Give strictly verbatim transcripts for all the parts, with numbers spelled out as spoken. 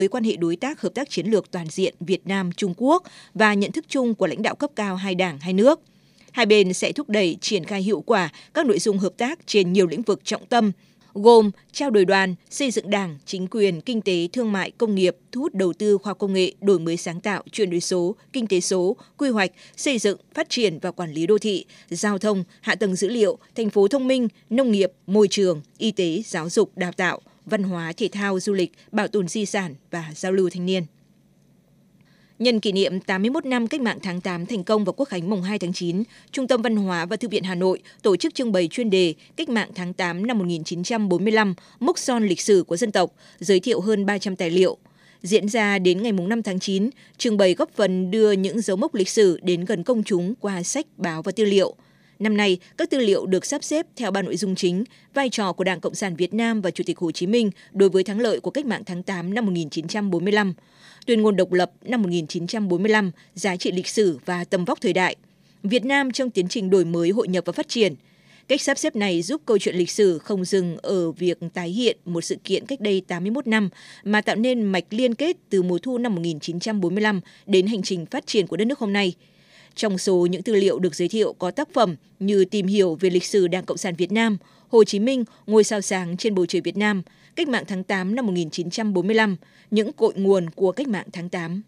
với quan hệ đối tác hợp tác chiến lược toàn diện Việt Nam-Trung Quốc và nhận thức chung của lãnh đạo cấp cao hai đảng, hai nước. Hai bên sẽ thúc đẩy triển khai hiệu quả các nội dung hợp tác trên nhiều lĩnh vực trọng tâm, gồm trao đổi đoàn, xây dựng đảng, chính quyền, kinh tế, thương mại, công nghiệp, thu hút đầu tư khoa học công nghệ, đổi mới sáng tạo, chuyển đổi số, kinh tế số, quy hoạch, xây dựng, phát triển và quản lý đô thị, giao thông, hạ tầng dữ liệu, thành phố thông minh, nông nghiệp, môi trường, y tế, giáo dục, đào tạo, văn hóa, thể thao, du lịch, bảo tồn di sản và giao lưu thanh niên. Nhân kỷ niệm tám mươi mốt năm Cách mạng tháng tám thành công và Quốc khánh mùng hai tháng chín, Trung tâm Văn hóa và Thư viện Hà Nội tổ chức trưng bày chuyên đề Cách mạng tháng tám năm một nghìn chín trăm bốn mươi lăm, mốc son lịch sử của dân tộc, giới thiệu hơn ba trăm tài liệu. Diễn ra đến ngày năm tháng chín, trưng bày góp phần đưa những dấu mốc lịch sử đến gần công chúng qua sách, báo và tư liệu. Năm nay, các tư liệu được sắp xếp theo ba nội dung chính: vai trò của Đảng Cộng sản Việt Nam và Chủ tịch Hồ Chí Minh đối với thắng lợi của Cách mạng tháng tám năm một nghìn chín trăm bốn mươi lăm, Tuyên ngôn độc lập năm một nghìn chín trăm bốn mươi lăm, giá trị lịch sử và tầm vóc thời đại, Việt Nam trong tiến trình đổi mới, hội nhập và phát triển. Cách sắp xếp này giúp câu chuyện lịch sử không dừng ở việc tái hiện một sự kiện cách đây tám mươi mốt năm, mà tạo nên mạch liên kết từ mùa thu năm một nghìn chín trăm bốn mươi lăm đến hành trình phát triển của đất nước hôm nay. Trong số những tư liệu được giới thiệu có tác phẩm như Tìm hiểu về lịch sử Đảng Cộng sản Việt Nam, Hồ Chí Minh, Ngôi sao sáng trên bầu trời Việt Nam, Cách mạng tháng tám năm một nghìn chín trăm bốn mươi lăm, những cội nguồn của Cách mạng tháng tám.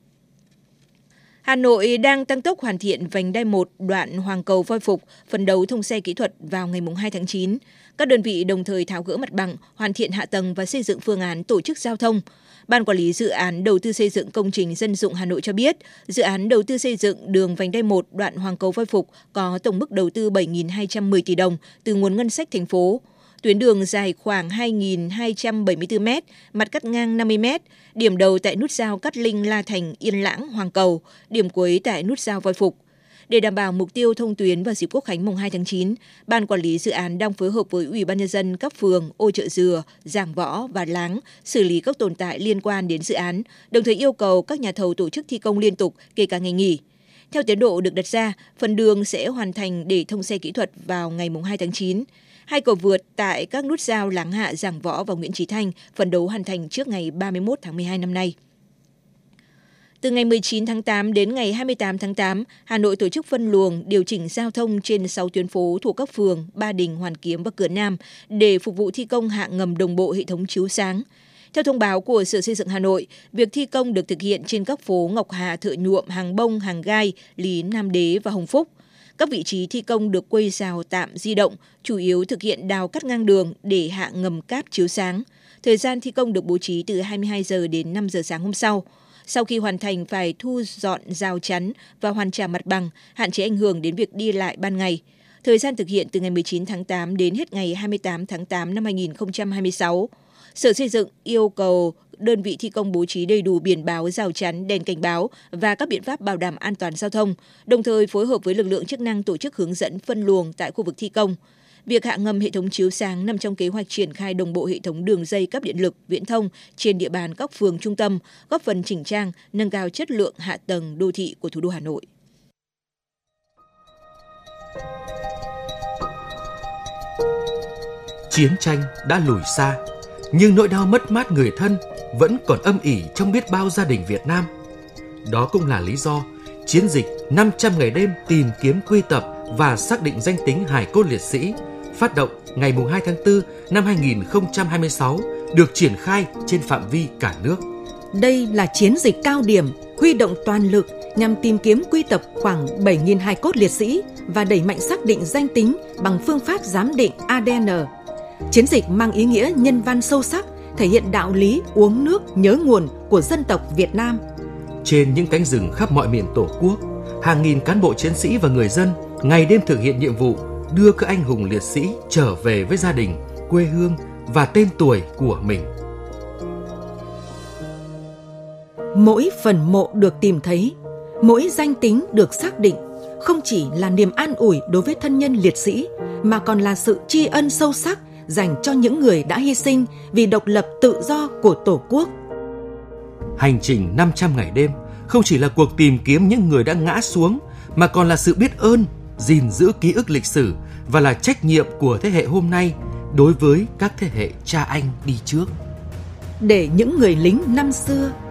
Hà Nội đang tăng tốc hoàn thiện vành đai một đoạn Hoàng Cầu - Voi Phục, phấn đấu thông xe kỹ thuật vào ngày hai tháng chín. Các đơn vị đồng thời tháo gỡ mặt bằng, hoàn thiện hạ tầng và xây dựng phương án tổ chức giao thông. Ban Quản lý Dự án Đầu tư xây dựng công trình dân dụng Hà Nội cho biết, dự án đầu tư xây dựng đường vành đai một đoạn Hoàng Cầu - Voi Phục có tổng mức đầu tư bảy nghìn hai trăm mười tỷ đồng từ nguồn ngân sách thành phố. Tuyến đường dài khoảng hai nghìn hai trăm bảy mươi tư mét, mặt cắt ngang năm mươi mét, điểm đầu tại nút giao Cát Linh - La Thành - Yên Lãng - Hoàng Cầu, điểm cuối tại nút giao Voi Phục. Để đảm bảo mục tiêu thông tuyến vào dịp Quốc khánh mùng hai tháng chín, Ban Quản lý Dự án đang phối hợp với Ủy ban Nhân dân các phường Ô Chợ Dừa, Giàng Võ và Láng xử lý các tồn tại liên quan đến dự án, đồng thời yêu cầu các nhà thầu tổ chức thi công liên tục, kể cả ngày nghỉ. Theo tiến độ được đặt ra, phần đường sẽ hoàn thành để thông xe kỹ thuật vào ngày hai tháng chín. Hai cầu vượt tại các nút giao Láng Hạ, Giàng Võ và Nguyễn Chí Thanh phấn đấu hoàn thành trước ngày ba mươi mốt tháng mười hai năm nay. Từ ngày mười chín tháng tám đến ngày hai mươi tám tháng tám, Hà Nội tổ chức phân luồng điều chỉnh giao thông trên sáu tuyến phố thuộc các phường Ba Đình, Hoàn Kiếm và Cửa Nam để phục vụ thi công hạ ngầm đồng bộ hệ thống chiếu sáng. Theo thông báo của Sở Xây dựng Hà Nội, việc thi công được thực hiện trên các phố Ngọc Hà, Thợ Nhuộm, Hàng Bông, Hàng Gai, Lý Nam Đế và Hồng Phúc. Các vị trí thi công được quây rào tạm di động, chủ yếu thực hiện đào cắt ngang đường để hạ ngầm cáp chiếu sáng. Thời gian thi công được bố trí từ hai mươi hai giờ đến năm giờ sáng hôm sau. Sau khi hoàn thành phải thu dọn rào chắn và hoàn trả mặt bằng, hạn chế ảnh hưởng đến việc đi lại ban ngày. Thời gian thực hiện từ ngày mười chín tháng tám đến hết ngày hai mươi tám tháng tám năm hai nghìn không trăm hai mươi sáu. Sở Xây dựng yêu cầu đơn vị thi công bố trí đầy đủ biển báo, rào chắn, đèn cảnh báo và các biện pháp bảo đảm an toàn giao thông, đồng thời phối hợp với lực lượng chức năng tổ chức hướng dẫn phân luồng tại khu vực thi công. Việc hạ ngầm hệ thống chiếu sáng nằm trong kế hoạch triển khai đồng bộ hệ thống đường dây cấp điện lực, viễn thông trên địa bàn các phường trung tâm, góp phần chỉnh trang, nâng cao chất lượng hạ tầng đô thị của thủ đô Hà Nội. Chiến tranh đã lùi xa, nhưng nỗi đau mất mát người thân vẫn còn âm ỉ trong biết bao gia đình Việt Nam. Đó cũng là lý do chiến dịch năm trăm ngày đêm tìm kiếm, quy tập và xác định danh tính hài cốt liệt sĩ phát động ngày hai tháng tư năm hai nghìn không trăm hai mươi sáu được triển khai trên phạm vi cả nước. Đây là chiến dịch cao điểm huy động toàn lực nhằm tìm kiếm, quy tập khoảng bảy nghìn hài cốt liệt sĩ và đẩy mạnh xác định danh tính bằng phương pháp giám định a đê en. Chiến dịch mang ý nghĩa nhân văn sâu sắc, thể hiện đạo lý uống nước nhớ nguồn của dân tộc Việt Nam. Trên những cánh rừng khắp mọi miền Tổ quốc, hàng nghìn cán bộ chiến sĩ và người dân ngày đêm thực hiện nhiệm vụ đưa các anh hùng liệt sĩ trở về với gia đình, quê hương và tên tuổi của mình. Mỗi phần mộ được tìm thấy, mỗi danh tính được xác định không chỉ là niềm an ủi đối với thân nhân liệt sĩ mà còn là sự tri ân sâu sắc dành cho những người đã hy sinh vì độc lập tự do của Tổ quốc. Hành trình năm trăm ngày đêm không chỉ là cuộc tìm kiếm những người đã ngã xuống mà còn là sự biết ơn, gìn giữ ký ức lịch sử và là trách nhiệm của thế hệ hôm nay đối với các thế hệ cha anh đi trước. để những người lính năm xưa